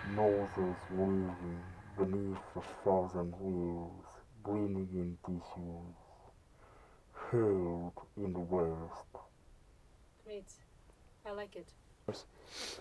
noses waving beneath a thousand wheels, breathing in tissues, hailed in the west. Great. I like it.